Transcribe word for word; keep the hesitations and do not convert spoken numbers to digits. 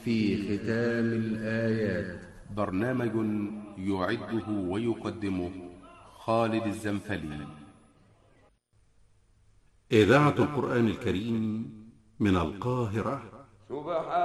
في ختام الآيات. برنامج يعده ويقدمه خالد الزنفلي. إذاعة القرآن الكريم من القاهرة.